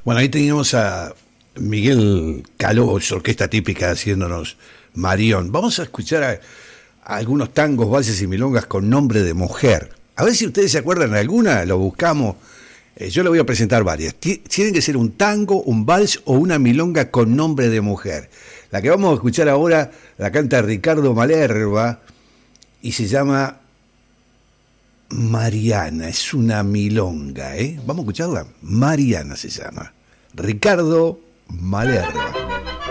Bueno, ahí teníamos a Miguel Caló, su orquesta típica haciéndonos Marión. Vamos a escuchar a algunos tangos, valses y milongas con nombre de mujer. A ver si ustedes se acuerdan de alguna, lo buscamos. Yo le voy a presentar varias. Tienen que ser un tango, un vals o una milonga con nombre de mujer. La que vamos a escuchar ahora la canta Ricardo Malerba y se llama Mariana. Es una milonga, ¿eh? Vamos a escucharla. Mariana se llama. Ricardo Malerba.